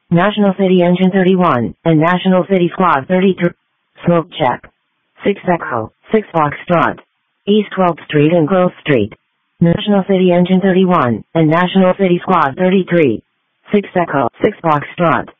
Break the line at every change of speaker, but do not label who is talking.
National City Engine 31, and National City Squad 33. Smoke check. 6 Echo, 6 Foxtrot. East 12th Street and Grove Street. National City Engine 31, and National City Squad 33. 6 Echo, 6 Foxtrot.